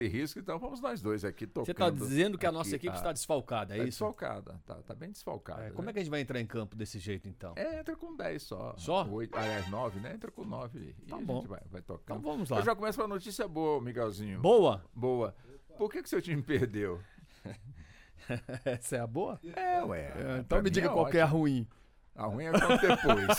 risco, então vamos nós dois aqui tocando. Você está dizendo que a nossa equipe está desfalcada, é isso? Desfalcada, tá bem desfalcada. Como é que a gente vai entrar em campo desse jeito, então? Entra com 10 só. Só? 8, aliás, 9, né? Entra com 9 e Tá a bom. gente vai tocando. Então vamos lá. Eu já começo com uma notícia boa, Miguelzinho. Boa? Boa. Por que seu time perdeu? Essa é a boa? Ué. Então me diga qual que é a ruim. A ruim eu conto depois.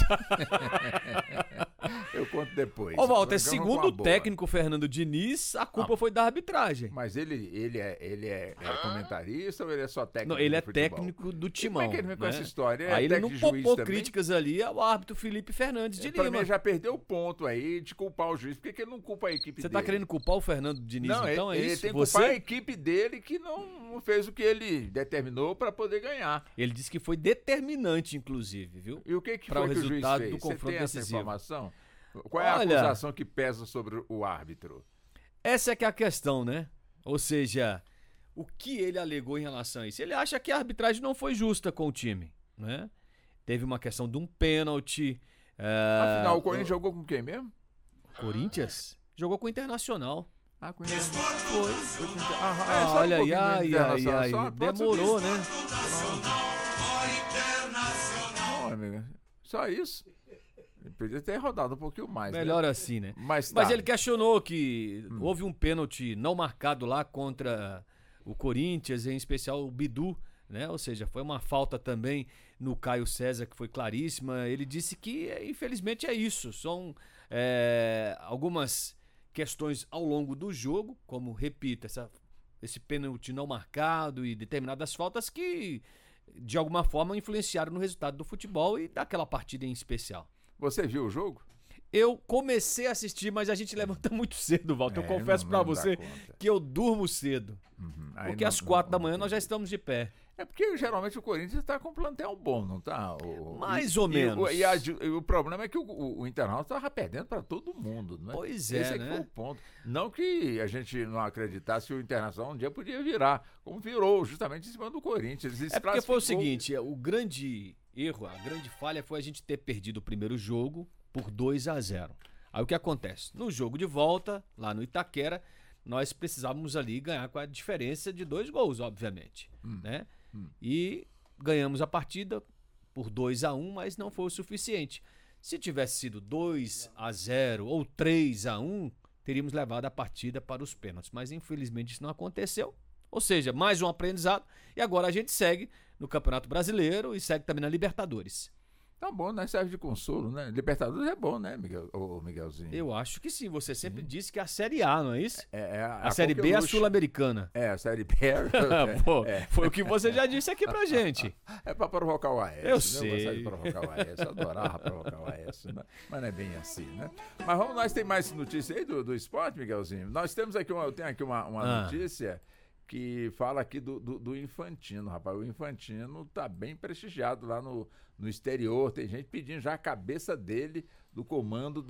Eu conto depois. Ô, Walter, Vamos com a segundo o boa. técnico Fernando Diniz, a culpa foi da arbitragem. Mas ele é comentarista ou ele é só técnico? Não, ele é de futebol? técnico do E Timão. como é que ele vem com né? essa história? Aí ele não técnico de juiz popou também? críticas ali ao árbitro Felipe Fernandes de Pra Lima. mim já perdeu o ponto aí de culpar o juiz. Por que ele não culpa a equipe Você dele? tá querendo culpar o Fernando Diniz, Não, então? ele É isso? tem que Você? culpar a equipe dele que não fez o que ele determinou para poder ganhar. Ele disse que foi determinante, inclusive, viu? E o que Pra o foi que o juiz resultado fez? do Você confronto tem essa decisivo. informação? Qual é a Olha, acusação que pesa sobre o árbitro? essa é que é a questão, né? Ou seja, o que ele alegou em relação a isso? Ele acha que a arbitragem não foi justa com o time, né? Teve uma questão de um pênalti. Afinal, o Corinthians jogou com quem mesmo? Corinthians jogou com o Internacional. Com Foi. Olha aí, ai. Demorou, né? Não, amigo. Só isso. Ele podia ter rodado um pouquinho mais. Melhor né? assim, né? Mas ele questionou que houve um pênalti não marcado lá contra o Corinthians, em especial o Bidu, né? Ou seja, foi uma falta também no Caio César, que foi claríssima. Ele disse que, infelizmente, é isso. São algumas questões ao longo do jogo, como, repito, esse pênalti não marcado e determinadas faltas que, de alguma forma, influenciaram no resultado do futebol e daquela partida em especial. Você viu o jogo? Eu comecei a assistir, mas a gente levanta muito cedo, Walter. Eu confesso pra você que eu durmo cedo. Porque às 4 da manhã nós já estamos de pé. É porque geralmente o Corinthians está com um plantel bom, não tá? Mais ou menos. E o problema é que o Internacional estava perdendo para todo mundo, né? Pois é, Esse né? que foi o ponto. Não que a gente não acreditasse que o Internacional um dia podia virar, como virou, justamente em cima do Corinthians. É porque foi o seguinte, o grande erro, a grande falha foi a gente ter perdido o primeiro jogo por 2-0. Aí o que acontece? No jogo de volta, lá no Itaquera, nós precisávamos ali ganhar com a diferença de 2 gols, obviamente, né? E ganhamos a partida por 2-1, mas não foi o suficiente. Se tivesse sido 2-0 ou 3-1, teríamos levado a partida para os pênaltis, mas infelizmente isso não aconteceu. Ou seja, mais um aprendizado e agora a gente segue no Campeonato Brasileiro e segue também na Libertadores. Tá bom, né? Serve de consolo, né? Libertadores é bom, né, Miguelzinho? Eu acho que sim. Você sempre disse que é a Série A, não é isso? A Série B é a Sul-Americana. A Série B foi o que você já disse aqui pra gente. É pra provocar o Aécio. Eu sei. Eu gostava de provocar o Aécio. Eu adorava provocar o Aécio, né? Mas não é bem assim, né? Mas nós temos mais notícia aí do esporte, Miguelzinho? Nós temos aqui eu tenho aqui uma notícia que fala aqui do Infantino, rapaz. O Infantino tá bem prestigiado lá no exterior. Tem gente pedindo já a cabeça dele do comando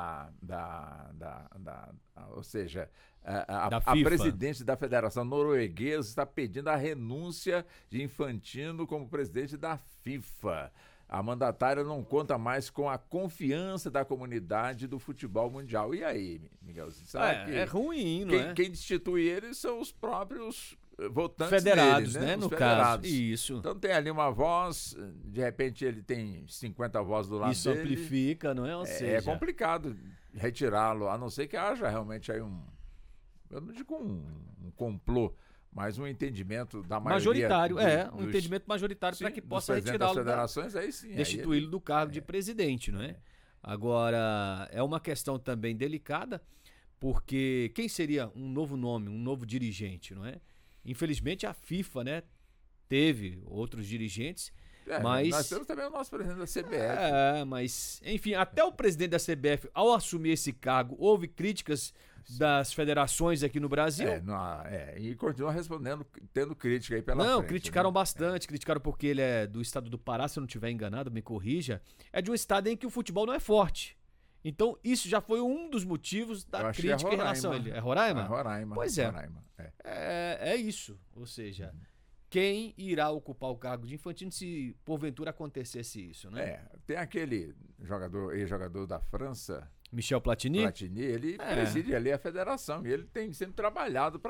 ou seja, a presidente da Federação Norueguesa está pedindo a renúncia de Infantino como presidente da FIFA. A mandatária não conta mais com a confiança da comunidade do futebol mundial. E aí, Miguelzinho? É ruim, não é? Quem destitui eles são os próprios votantes federados, dele, né? Os No federados. caso. Isso. Então tem ali uma voz, de repente ele tem 50 vozes do lado Isso dele. amplifica, não é? Ou seja, É complicado retirá-lo, a não ser que haja realmente aí eu não digo um complô, mas um entendimento da maioria. Majoritário, um entendimento majoritário para que possa retirá-lo das federações, aí sim. Destituí-lo do cargo de presidente, não é? Agora, é uma questão também delicada, porque quem seria um novo nome, um novo dirigente, não é? Infelizmente a FIFA, né, teve outros dirigentes, mas... Nós temos também o nosso presidente da CBF. Mas, enfim, até o presidente da CBF, ao assumir esse cargo, houve críticas das federações aqui no Brasil. E continua respondendo, tendo crítica aí pela frente. Não, criticaram bastante, criticaram porque ele é do estado do Pará, se eu não estiver enganado, me corrija. É de um estado em que o futebol não é forte. Então, isso já foi um dos motivos da crítica em relação a ele. É Roraima? É Roraima. Pois é. Roraima, é isso. Ou seja, quem irá ocupar o cargo de Infantino se porventura acontecesse isso, né? Tem aquele ex-jogador da França, Michel Platini? Ele preside ali a federação e ele tem sempre trabalhado para